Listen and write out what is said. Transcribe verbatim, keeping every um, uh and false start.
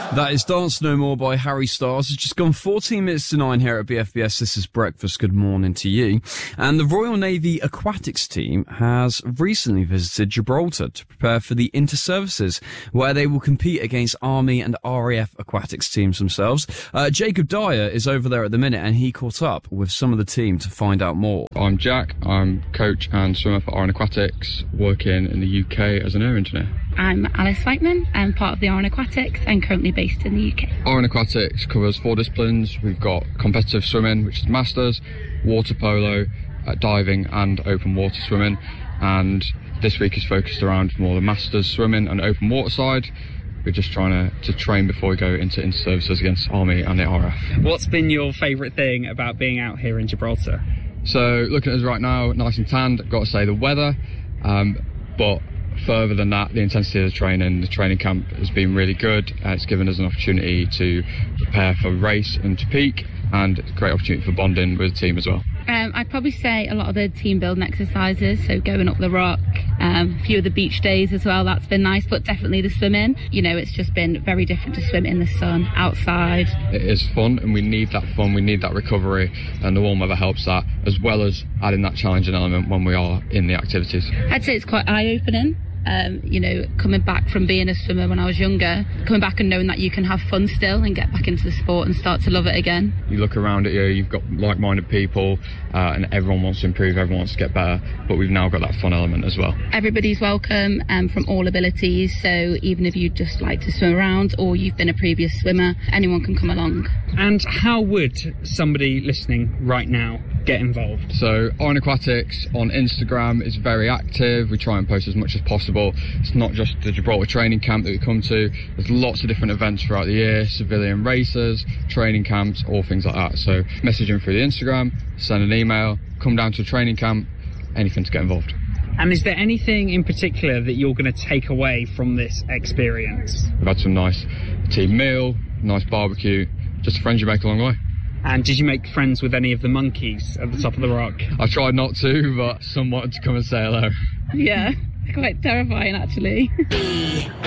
That is Dance No More by Harry Styles. It's just gone fourteen minutes to nine here at B F B S. This is Breakfast. Good morning to you. And the Royal Navy Aquatics team has recently visited Gibraltar to prepare for the Inter-Services, where they will compete against Army and R A F aquatics teams themselves. Uh, Jacob Dyer is over there at the minute, and he caught up with some of the team to find out more. I'm Jack. I'm coach and swimmer for Arran Aquatics, working in the U K as an air engineer. I'm Alice Whiteman. I'm part of the Arran Aquatics and currently based in the U K. Arran Aquatics covers four disciplines. We've got competitive swimming, which is masters, water polo, uh, diving and open water swimming. And this week is focused around more the masters swimming and open water side. We're just trying to, to train before we go into inter-services against Army and the R A F. What's been your favourite thing about being out here in Gibraltar? So looking at us right now, nice and tanned, I've got to say the weather, um, but further than that, the intensity of the training, the training camp has been really good. Uh, it's given us an opportunity to prepare for race and to peak, and it's a great opportunity for bonding with the team as well. Um, I'd probably say a lot of the team building exercises, so going up the rock, um, a few of the beach days as well, that's been nice, but definitely the swimming. You know, it's just been very different to swim in the sun, outside. It is fun, and we need that fun, we need that recovery, and the warm weather helps that, as well as adding that challenging element when we are in the activities. I'd say it's quite eye-opening. Um, you know, coming back from being a swimmer when I was younger, coming back and knowing that you can have fun still and get back into the sport and start to love it again. You look around at you, you've got like-minded people, uh, and everyone wants to improve, everyone wants to get better, but we've now got that fun element as well. Everybody's welcome um, from all abilities, so even if you just like to swim around or you've been a previous swimmer, anyone can come along. And how would somebody listening right now get involved? So Arran Aquatics on Instagram is very active. We try and post as much as possible. It's not just the Gibraltar training camp that we come to. There's lots of different events throughout the year, civilian races, training camps, all things like that. So message them through the Instagram, send an email, come down to a training camp, anything to get involved. And is there anything in particular that you're going to take away from this experience? We've had some nice team meal, nice barbecue, just friends you make along the way. And did you make friends with any of the monkeys at the top of the rock? I tried not to, but some wanted to come and say hello. Yeah, quite terrifying actually.